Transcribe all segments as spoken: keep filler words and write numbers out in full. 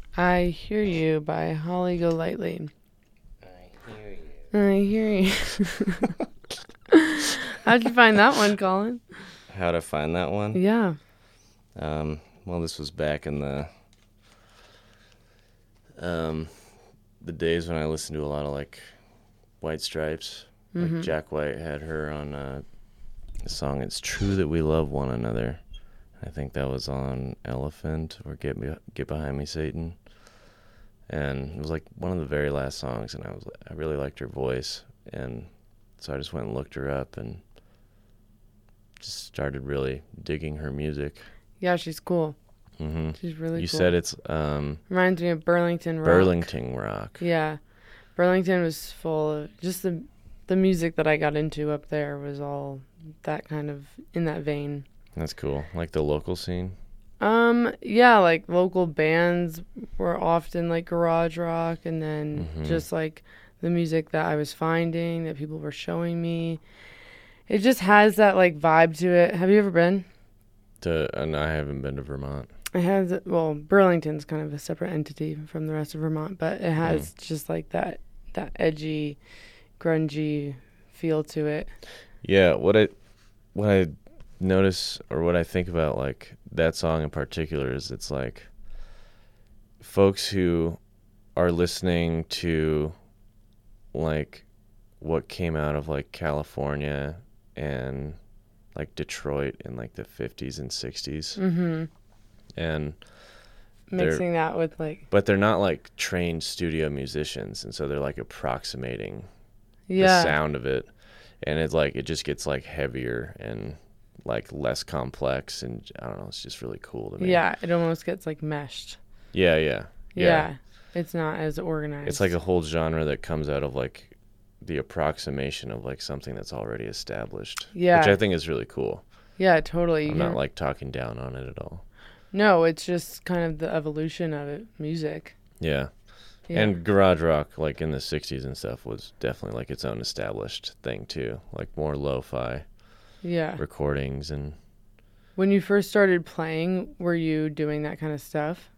I Hear You by Holly Golightly. I hear you. I hear you. How'd you find that one, Colin? How to find that one? Yeah. Um, well, this was back in the um, the days when I listened to a lot of like White Stripes. Mm-hmm. Like Jack White had her on uh, the song "It's True That We Love One Another." I think that was on Elephant or Get Me, Get Behind Me, Satan. And it was like one of the very last songs, and I was I really liked her voice, and so I just went and looked her up and just started really digging her music. Yeah, she's cool. Mm-hmm. She's really you cool. You said it's um, reminds me of Burlington Rock. Burlington Rock. Yeah, Burlington was full of just the the music that I got into up there was all that kind of in that vein. That's cool. Like the local scene. Um, yeah, like local bands were often like garage rock, and then mm-hmm. just like the music that I was finding that people were showing me. It just has that like vibe to it. Have you ever been? To and I haven't been to Vermont. It has, well, Burlington's kind of a separate entity from the rest of Vermont, but it has mm. just like that that edgy, grungy feel to it. Yeah, what I what I notice or what I think about like that song in particular is it's like folks who are listening to like what came out of like California and like Detroit in like the fifties and sixties. Mm-hmm. And mixing that with like, but they're not like trained studio musicians, and so they're like approximating yeah. the sound of it, and it's like it just gets like heavier and like less complex, and I don't know, it's just really cool to me. Yeah, it almost gets like meshed. Yeah, yeah, yeah. Yeah, it's not as organized. It's like a whole genre that comes out of like the approximation of like something that's already established. Yeah, which I think is really cool. Yeah, totally. I'm not like talking down on it at all. No, it's just kind of the evolution of it, music. Yeah. yeah. And garage rock, like in the sixties and stuff, was definitely like its own established thing too. Like more lo-fi yeah. recordings. And when you first started playing, were you doing that kind of stuff?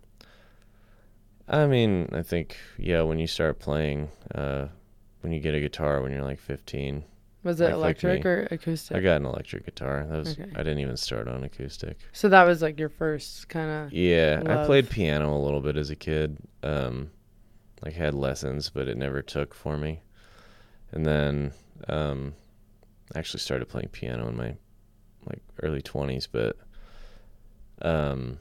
I mean, I think, yeah, when you start playing, uh, when you get a guitar when you're like fifteen. Was it like, electric like or acoustic? I got an electric gutter. That was okay. I didn't even start on acoustic. So that was like your first kind of Yeah, love. I played piano a little bit as a kid. Um, like had lessons, but it never took for me. And then um, I actually started playing piano in my like early twenties, but um,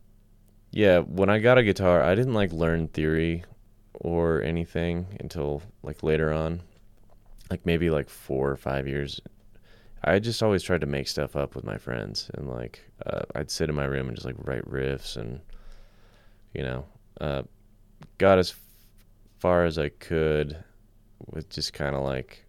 yeah, when I got a guitar, I didn't like learn theory or anything until like later on. Like maybe like four or five years. I just always tried to make stuff up with my friends, and like uh, I'd sit in my room and just like write riffs, and you know, uh, got as far as I could with just kind of like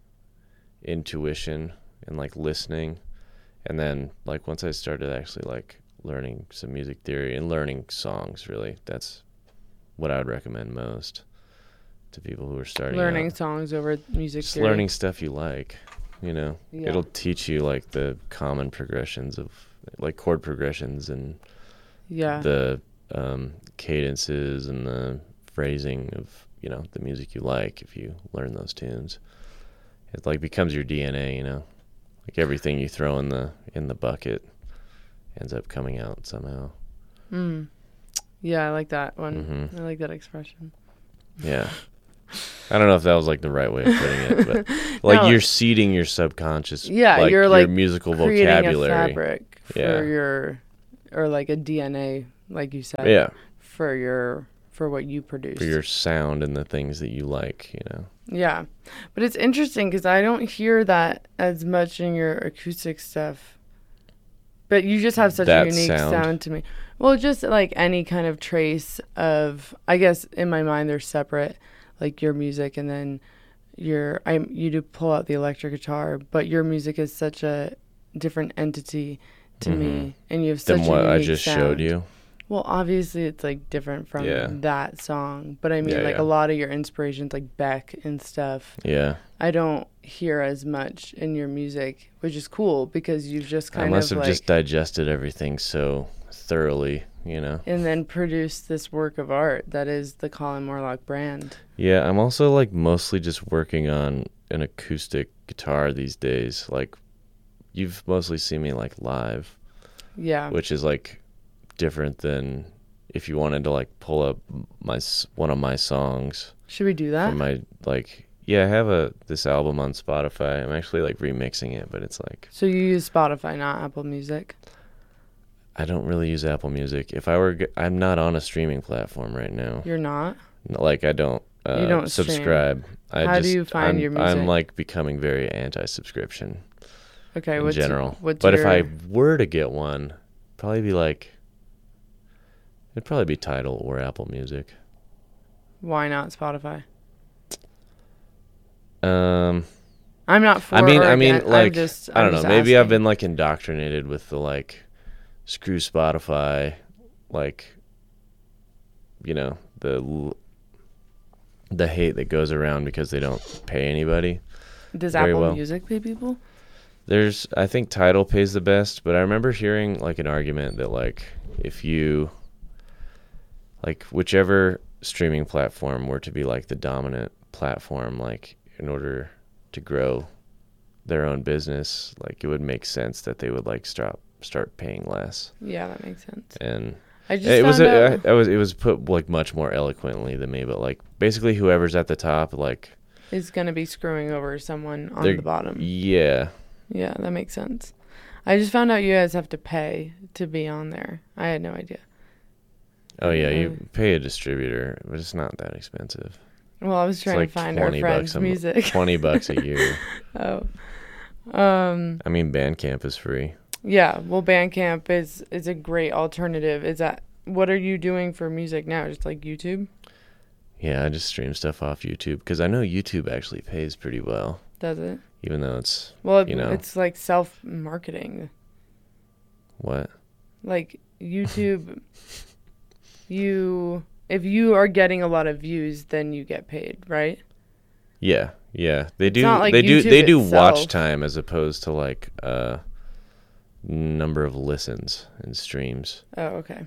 intuition and like listening, and then like once I started actually like learning some music theory and learning songs, really, that's what I would recommend most to people who are starting learning out. songs over music Just theory. learning stuff you like, you know. Yeah. It'll teach you like the common progressions of like chord progressions and yeah the um, cadences and the phrasing of, you know, the music you like. If you learn those tunes, it like becomes your D N A, you know. Like everything you throw in the in the bucket ends up coming out somehow. Mm. Yeah, I like that one. Mm-hmm. I like that expression. Yeah. I don't know if that was like the right way of putting it, but like no, you're seeding your subconscious, yeah, like you're your like musical creating vocabulary, a fabric for yeah. your, or like a D N A, like you said, yeah, for your for what you produce, for your sound and the things that you like, you know. Yeah, but it's interesting because I don't hear that as much in your acoustic stuff. But you just have such that a unique sound. sound to me. Well, just like any kind of trace of, I guess in my mind they're separate. Like your music and then your I you do pull out the electric guitar, but your music is such a different entity to mm-hmm. me, and you have such than a what unique I just sound. showed you. Well, obviously it's like different from Yeah. that song, but I mean Yeah, like yeah. a lot of your inspirations, like Beck and stuff. Yeah, I don't hear as much in your music, which is cool because you've just kind I must of have like, just digested everything so thoroughly, you know. And then produce this work of art that is the Colin Morlock brand. Yeah, I'm also like mostly just working on an acoustic guitar these days. Like, you've mostly seen me like live. Yeah. Which is like different than if you wanted to like pull up my one of my songs. Should we do that? From my like yeah, I have a this album on Spotify. I'm actually like remixing it, but it's like. So you use Spotify, not Apple Music? I don't really use Apple Music. If I were, I'm not on a streaming platform right now. You're not? Like I don't. Uh, you don't subscribe. Stream. I How just, do you find I'm, your music? I'm like becoming very anti-subscription. Okay, in what's general. What's but your... if I were to get one, probably be like, it'd probably be Tidal or Apple Music. Why not Spotify? Um, I'm not for. I mean, or I mean, against. like, I'm just, I don't I'm know. just Maybe asking. I've been like indoctrinated with the like, screw Spotify, like, you know, the the hate that goes around because they don't pay anybody. Does very Apple well. Music pay people? There's, I think Tidal pays the best, but I remember hearing like an argument that like if you, like whichever streaming platform were to be like the dominant platform, like in order to grow their own business, like it would make sense that they would like start start paying less. Yeah, that makes sense. And I just it was found a, out I, I was it was put like much more eloquently than me, but like basically whoever's at the top, like is gonna be screwing over someone on they're- the bottom. yeah. Yeah, that makes sense. I just found out you guys have to pay to be on there. I had no idea. Oh yeah, Uh, you pay a distributor, but it's not that expensive. Well, I was It's trying like to find our twenty friends' bucks a, music. twenty bucks a year. Oh. Um. I mean, Bandcamp is free. Yeah. Well, Bandcamp is is a great alternative. Is that what are you doing for music now? Just like YouTube? Yeah, I just stream stuff off YouTube because I know YouTube actually pays pretty well, Does it? even though it's Well, you know it's like self marketing. what. Like YouTube, you if you are getting a lot of views, then you get paid, right? Yeah, yeah, they do. not like they do. YouTube They do itself. watch time as opposed to like uh number of listens and streams. Oh, okay.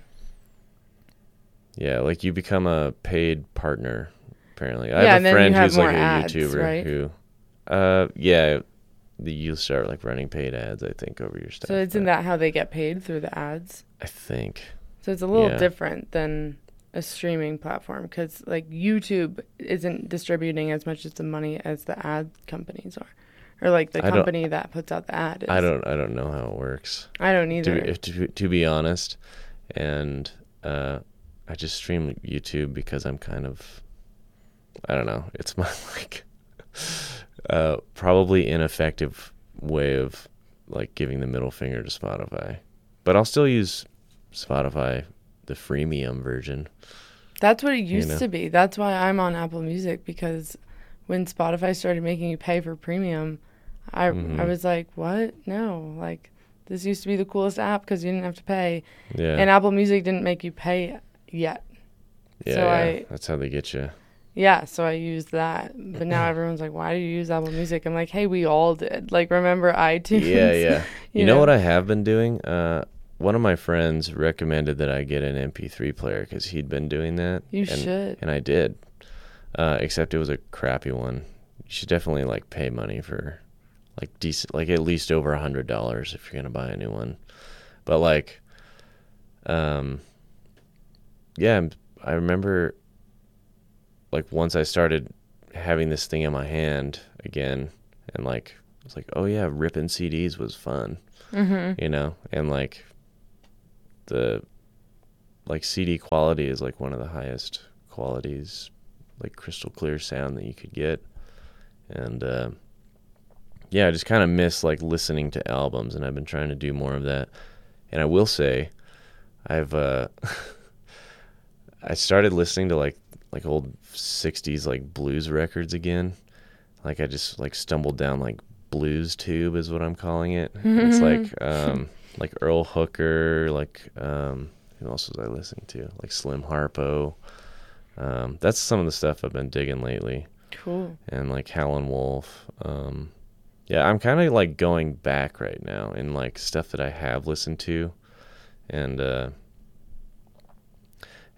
Yeah, like you become a paid partner. Apparently, I Yeah, have and a then friend you have who's like more a ads, YouTuber right? who, uh, yeah, the, you'll start like running paid ads. I think over your stuff. So isn't but that how they get paid, through the ads? I think. So it's a little Yeah. different than a streaming platform because like YouTube isn't distributing as much as the money as the ad companies are, or like the I don't- company that puts out the ad is. I don't. I don't know how it works. I don't To either. be, to, to be honest, and uh, I just stream YouTube because I'm kind of, I don't know. It's my like, uh, probably ineffective way of like giving the middle finger to Spotify, but I'll still use Spotify, the freemium version. That's what it used know. to be. That's why I'm on Apple Music, because when Spotify started making you pay for premium, I Mhm. I was like, what? No, like this used to be the coolest app because you didn't have to pay, Yeah, and Apple Music didn't make you pay yet. yeah, so yeah. I- That's how they get you. Yeah, so I used that. But now everyone's like, why do you use Apple Music? I'm like, hey, we all did. Like, remember iTunes? Yeah, yeah. You you know know? what I have been doing? Uh, one of my friends recommended that I get an M P three player because he'd been doing that. You and, should. And I did. Uh, except it was a crappy one. You should definitely like pay money for like decent, like at least over a hundred dollars if you're gonna buy a new one. But like, um, yeah, I'm- I remember like once I started having this thing in my hand again, and like I was like, oh yeah, ripping C Ds was fun, Mm-hmm. you know, and like the like C D quality is like one of the highest qualities, like crystal clear sound that you could get, and uh, yeah, I just kind of miss like listening to albums, and I've been trying to do more of that. And I will say, I've uh, I started listening to like like old sixties like blues records again. Like I just like stumbled down like Blues Tube is what I'm calling it. It's like um like Earl Hooker, like um who else was I listening to? Like Slim Harpo. Um that's some of the stuff I've been digging lately. Cool. And like Howlin' Wolf. Um yeah, I'm kind of like going back right now in like stuff that I have listened to, and uh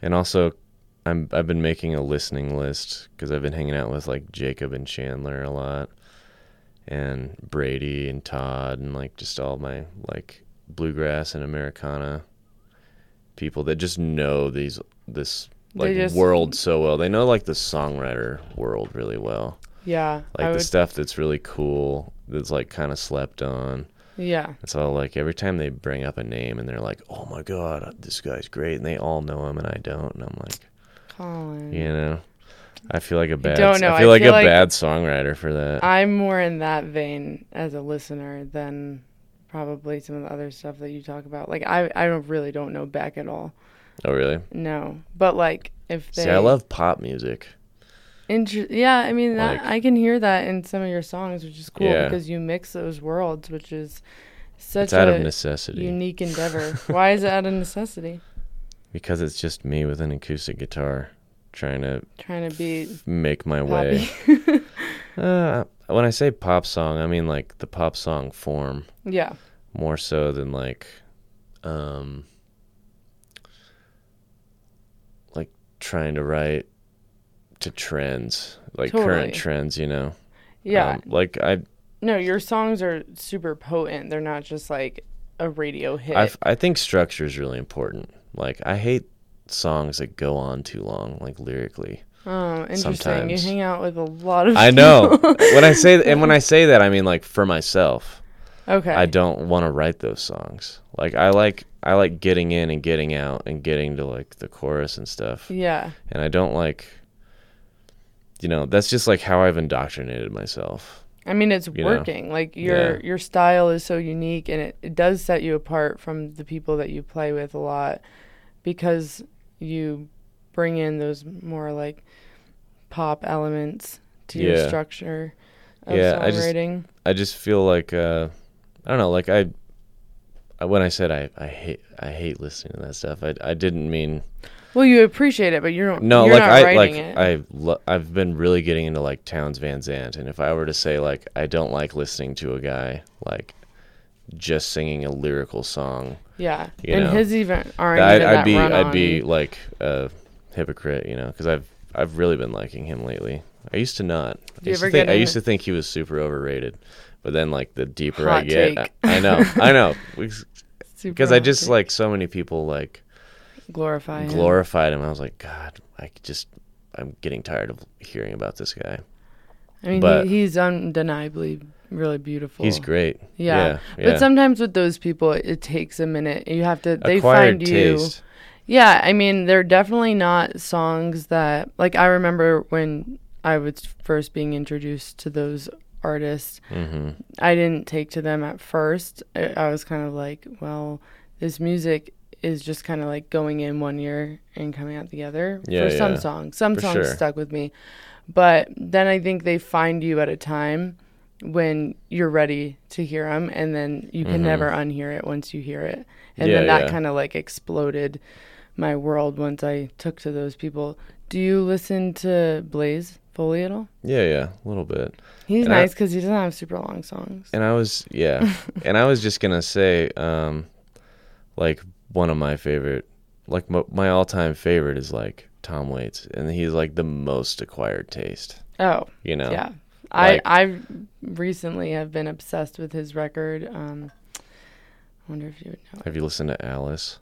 And also, I'm I've been making a listening list because I've been hanging out with like Jacob and Chandler a lot, and Brady and Todd, and like just all my like bluegrass and Americana people that just know these this like just, world so well. They know like the songwriter world really well. Yeah. Like I the would, stuff that's really cool, that's like kind of slept on. Yeah. It's all like every time they bring up a name and they're like, "Oh my God, this guy's great," and they all know him and I don't, and I'm like, Colin. you know, I feel like a bad. don't know. I feel I like feel a like bad songwriter for that. I'm more in that vein as a listener than probably some of the other stuff that you talk about. Like I, I don't really don't know Beck at all. Oh really? No, but like if they. See, I love pop music. Inter- yeah, I mean that Like- I can hear that in some of your songs, which is cool Yeah. because you mix those worlds, which is such It's out a of necessity unique endeavor. Why is it out of necessity? because it's just me with an acoustic guitar trying to Trying to be make my poppy. way. Uh, when I say pop song, I mean like the pop song form Yeah. more so than like, um, like trying to write to trends, like Totally. current trends, you know. Yeah. Um, like I, No, your songs are super potent. They're not just like a radio hit. I, I think structure is really important. Like I hate songs that go on too long, like lyrically. Oh, interesting. Sometimes. You hang out with a lot of I know. when I say and when I say that, I mean like for myself. Okay. I don't want to write those songs. Like I like I like getting in and getting out and getting to like the chorus and stuff. Yeah. And I don't like, you know, that's just like how I've indoctrinated myself. I mean, it's You know? working. Like your Yeah. your style is so unique, and it, it does set you apart from the people that you play with a lot, because you bring in those more like pop elements to your Yeah. structure of Yeah, I just- songwriting. I just feel like uh, I don't know. Like I, I when I said I, I hate I hate listening to that stuff. I I didn't mean Well, you appreciate it, but you don't. no. you're Like not I writing like it. I lo- I've been really getting into like Townes Van Zandt, and if I were to say like I don't like listening to a guy like just singing a lyrical song, yeah, you and know, his even aren't I'd, even I'd that be run I'd on. be like a hypocrite, you know, because I've I've really been liking him lately. I used to not. I Do you used, ever to think, get I in used it? to think he was super overrated, but then like the deeper I Hot get, take. I, I know, I know, because Super I just hot like so many people like take. glorify him. glorified him. I was like, God, I just I'm getting tired of hearing about this guy. I mean, but- he, he's undeniably really beautiful. He's great. Yeah. Yeah, But yeah. sometimes with those people, it takes a minute. You have to. They Acquired find you. taste. Yeah, I mean, they're definitely not songs that, like, I remember when I was first being introduced to those artists, hmm I didn't take to them at first. I, I was kind of like, well, this music is just kind of like going in one ear and coming out the other Yeah, for some yeah. songs. Some For songs sure. stuck with me. But then I think they find you at a time when you're ready to hear them, and then you can Mhm. never unhear it once you hear it. And Yeah, then that yeah. kind of like exploded my world once I took to those people. Do you listen to Blaze Foley at all? Yeah, yeah, a little bit. He's And I- nice because he doesn't have super long songs. And I was, yeah. and I was just going to say, um, like, one of my favorite, like, my, my all time favorite is, like, Tom Waits. And he's, like, the most acquired taste, Oh, you know? yeah. Like- I I recently have been obsessed with his record. Um, I wonder if you would know. Have you listened to Alice?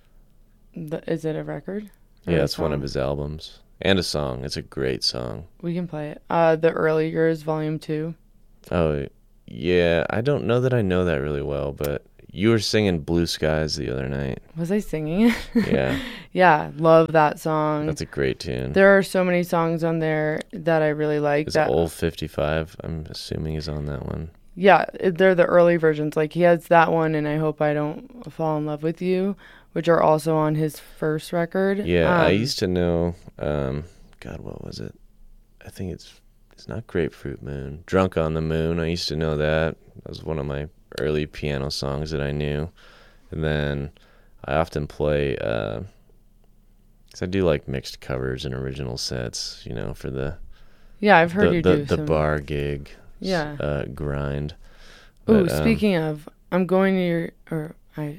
The, is it a record? Or Yeah, a it's one of song? his albums. And a song. It's a great song. We can play it. Uh, the Early Years, Volume Two. Oh, yeah. I don't know that I know that really well, but you were singing Blue Skies the other night. Was I singing it? Yeah, Yeah, love that song. that's a great tune. There are so many songs on there that I really like. Is that Old fifty-five, I'm assuming, is on that one. Yeah, it- they're the early versions. Like he has that one, and I Hope I Don't Fall in Love with You, which are also on his first record. Yeah, I Um, used to know. Um, God, what was it? I think it's it's not Grapefruit Moon. Drunk on the Moon. I used to know that. That was one of my early piano songs that I knew. And then I often play. Uh, 'cause I do like mixed covers and original sets. You know, for the Yeah, I've heard the you the, do the some. bar gig. s- Yeah. Uh, grind. Ooh, But, um, speaking of, I'm going to your or I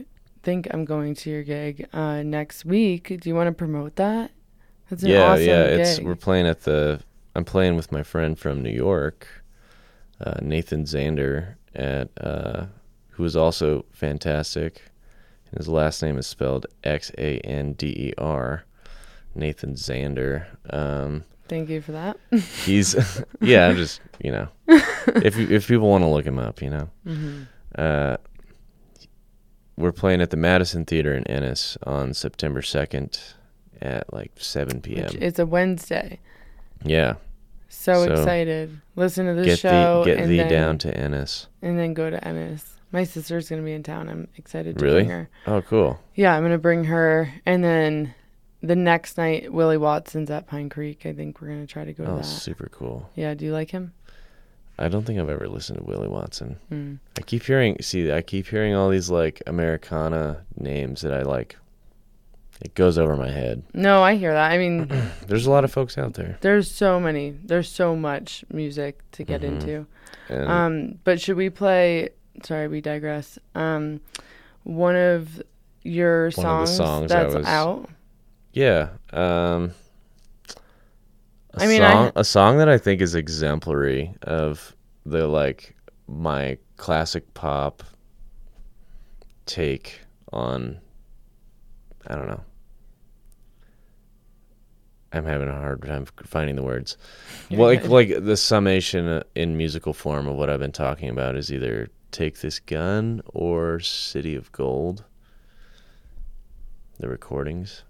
think I'm going to your gig uh, next week. Do you want to promote that? That's an yeah, awesome yeah. gig. It's we're playing at the. I'm playing with my friend from New York, uh, Nathan Zander, at uh, who is also fantastic. His last name is spelled X A N D E R. Nathan Zander. Um, Thank you for that. he's yeah. I'm just you know, if if people want to look him up, you know. Mm-hmm. Uh, we're playing at the Madison Theater in Ennis on September second at like seven p.m. Which is a Wednesday. Yeah. So, So excited. Listen to the Get show. thee, get and thee then, down to Ennis. And then go to Ennis. My sister's going to be in town. I'm excited to Really? bring her. Oh, cool. Yeah, I'm going to bring her. And then the next night, Willie Watson's at Pine Creek. I think we're going to try to go to Oh, that. super cool. Yeah, do you like him? I don't think I've ever listened to Willie Watson. Mm. I keep hearing, see, I keep hearing all these like Americana names that I like. It goes over my head. No, I hear that. I mean, There's a lot of folks out there. there's so many. There's so much music to get Mhm. into. And Um, but should we play? Sorry, we digress. Um, one of your One of the songs, songs I that's was- out. yeah, um, a I mean, I song, ha- a song that I think is exemplary of the like my classic pop take on. I don't know. I'm having a hard time finding the words. You're Well, like good. like the summation in musical form of what I've been talking about is either Take This Gun or City of Gold. The recordings.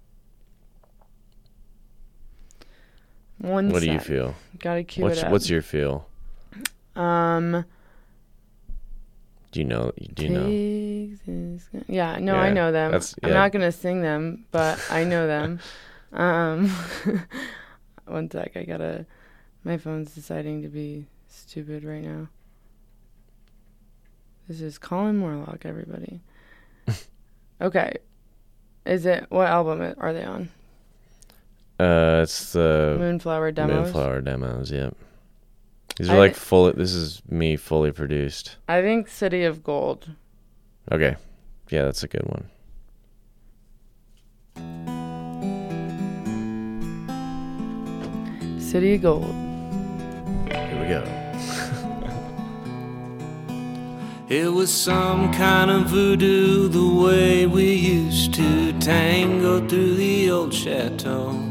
One What do you sec. feel? Gotta cue What's it up. what's your feel? um? Do you know? Do you know? Take this gun- Yeah, no, I Yeah, know them. that's- I'm yeah. not gonna sing them, but I know them. Um, one sec. I gotta. My phone's deciding to be stupid right now. This is Colin Morlock, everybody. Okay. Is it what album it- are they on? Uh, it's the Moonflower Demos. Moonflower demos. Yep. These are I like thi- fully. This is me fully produced. I think City of Gold. Okay. Yeah, that's a good one. City of Gold. Here we go. It was some kind of voodoo, the way we used to tango through the old chateau.